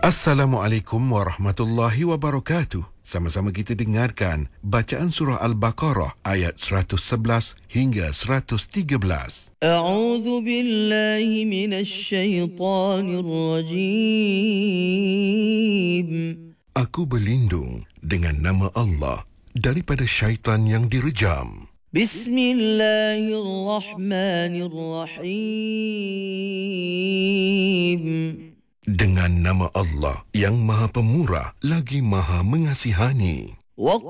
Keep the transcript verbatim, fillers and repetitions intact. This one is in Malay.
Assalamualaikum warahmatullahi wabarakatuh. Sama-sama kita dengarkan bacaan surah Al-Baqarah ayat seratus sebelas hingga seratus tiga belas. A'udzu billahi minasy syaithanir rajim. Aku berlindung dengan nama Allah daripada syaitan yang direjam. Bismillahirrahmanirrahim. Dengan nama Allah yang Maha Pemurah lagi Maha Mengasihani. Wa